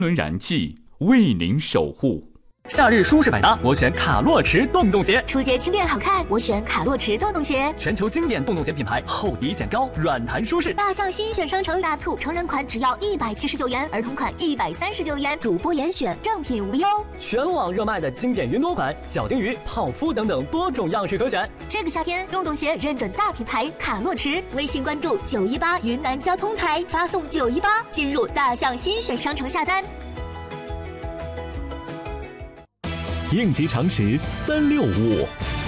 轮燃气为您守护。 夏日舒适百搭，我选卡洛驰洞洞鞋。 出街轻便好看，我选卡洛驰洞洞鞋。 全球经典洞洞鞋品牌，厚底显高，软弹舒适。 大象新选商城大促，成人款只要179元，儿童款139元，主播严选，正品无忧。 全网热卖的经典云朵款、小金鱼、泡芙等等多种样式可选。 这个夏天，洞洞鞋认准大品牌卡洛驰，微信关注918云南交通台，发送918进入大象新选商城下单。 应急常识365。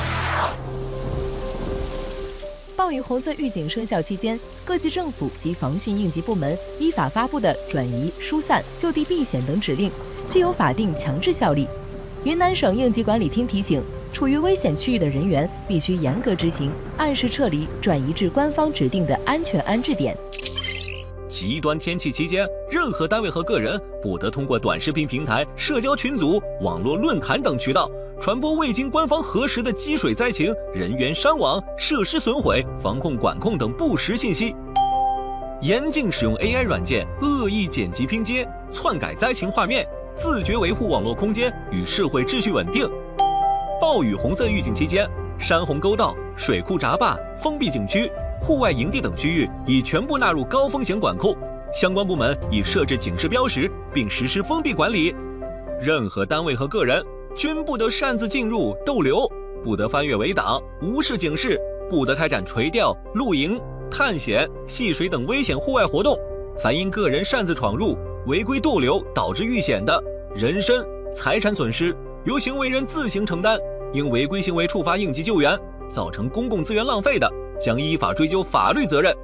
暴雨红色预警生效期间，各级政府及防汛应急部门依法发布的转移、疏散、就地避险等指令，具有法定强制效力。云南省应急管理厅提醒，处于危险区域的人员必须严格执行，按时撤离，转移至官方指定的安全安置点。 极端天气期间，任何单位和个人不得通过短视频平台、社交群组、网络论坛等渠道传播未经官方核实的积水灾情、人员伤亡、设施损毁、防控管控等不实信息。严禁使用 AI 软件恶意剪辑拼接、篡改灾情画面，自觉维护网络空间与社会秩序稳定。暴雨红色预警期间，山洪沟道、水库闸坝、封闭景区、户外营地等区域已全部纳入高风险管控，相关部门已设置警示标识，并实施封闭管理。任何单位和个人均不得擅自进入逗留，不得翻越围挡，无视警示，不得开展垂钓、露营、探险、戏水等危险户外活动。凡因个人擅自闯入、违规逗留导致遇险的人身、财产损失，由行为人自行承担；因违规行为触发应急救援，造成公共资源浪费的，将依法追究法律责任。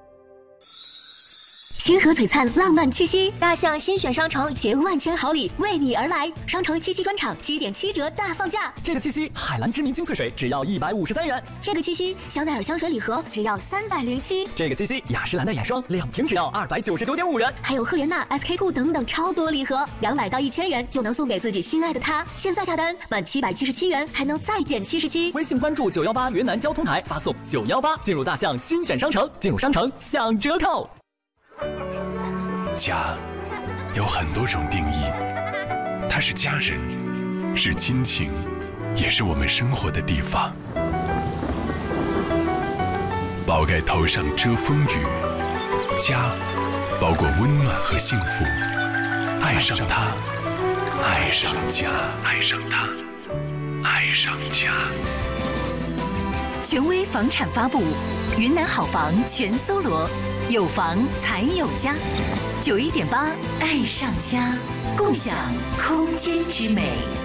星河璀璨，浪漫气息，大象新选商城携万千好礼为你而来。商城七夕专场7.7折大放价， 这个七夕海蓝之谜精粹水只要153元， 这个七夕香奈儿香水礼盒只要307， 这个七夕雅诗兰黛眼霜2瓶只要299.5元， 还有赫莲娜、SK-2等等超多礼盒，200到1000元就能送给自己心爱的他。现在下单满777元还能再减77。 微信关注918云南交通台，发送918进入大象新选商城，进入商城享折扣。 家有很多种定义，它是家人，是亲情，也是我们生活的地方。宝盖头上遮风雨，家包裹温暖和幸福。爱上它，爱上家，爱上它，爱上家。 权威房产发布，云南好房全搜罗，有房才有家。91.8，爱上家，共享空间之美。